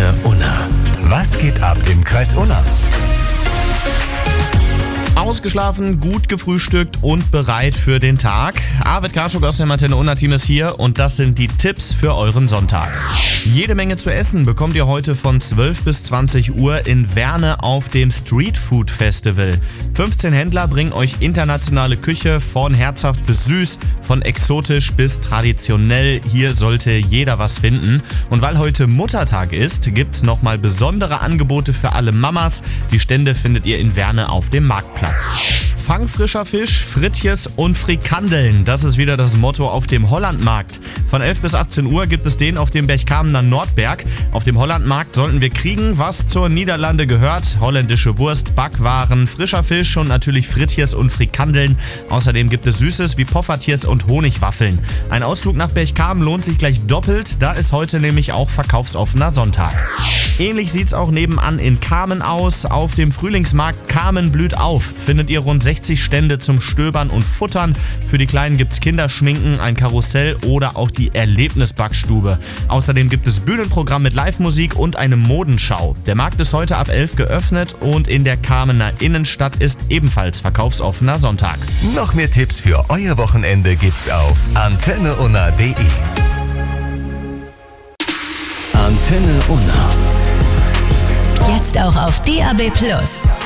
Antenne Unna. Was geht ab im Kreis Unna? Ausgeschlafen, gut gefrühstückt und bereit für den Tag. Arvid Karschuk aus dem Antenne Unna Team ist hier und das sind die Tipps für euren Sonntag. Jede Menge zu essen bekommt ihr heute von 12 bis 20 Uhr in Werne auf dem Street Food Festival. 15 Händler bringen euch internationale Küche von herzhaft bis süß, von exotisch bis traditionell. Hier sollte jeder was finden. Und weil heute Muttertag ist, gibt's nochmal besondere Angebote für alle Mamas. Die Stände findet ihr in Werne auf dem Marktplatz. Fangfrischer Fisch, Frittjes und Frikandeln. Das ist wieder das Motto auf dem Hollandmarkt. Von 11 bis 18 Uhr gibt es den auf dem Berchtesgadener Nordberg. Auf dem Hollandmarkt sollten wir kriegen, was zur Niederlande gehört. Holländische Wurst, Backwaren, frischer Fisch und natürlich Frittjes und Frikandeln. Außerdem gibt es Süßes wie Poffertjes und Honigwaffeln. Ein Ausflug nach Berchtesgaden lohnt sich gleich doppelt. Da ist heute nämlich auch verkaufsoffener Sonntag. Ähnlich sieht's auch nebenan in Kamen aus. Auf dem Frühlingsmarkt Kamen blüht auf findet ihr rund 60 Stände zum Stöbern und Futtern. Für die Kleinen gibt's Kinderschminken, ein Karussell oder auch die Erlebnisbackstube. Außerdem gibt es Bühnenprogramm mit Live-Musik und eine Modenschau. Der Markt ist heute ab 11 geöffnet und in der Kamener Innenstadt ist ebenfalls verkaufsoffener Sonntag. Noch mehr Tipps für euer Wochenende gibt's auf antenneunna.de. Antenne Unna. Jetzt auch auf DAB+.